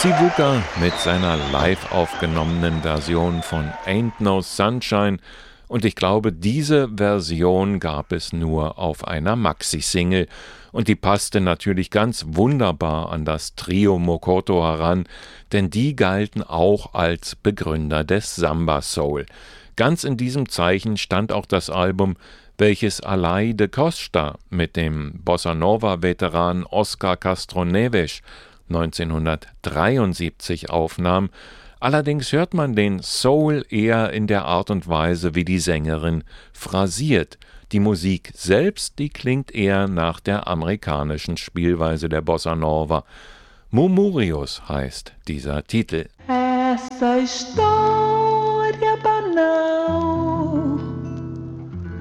Kiwanuka mit seiner live aufgenommenen Version von Ain't No Sunshine. Und ich glaube, diese Version gab es nur auf einer Maxi-Single. Und die passte natürlich ganz wunderbar an das Trio Mokoto heran, denn die galten auch als Begründer des Samba Soul. Ganz in diesem Zeichen stand auch das Album, welches Alay de Costa mit dem Bossa-Nova-Veteran Oscar Castro Neves 1973 aufnahm. Allerdings hört man den Soul eher in der Art und Weise, wie die Sängerin phrasiert. Die Musik selbst, die klingt eher nach der amerikanischen Spielweise der Bossa Nova. Murmúrios heißt dieser Titel. Essa história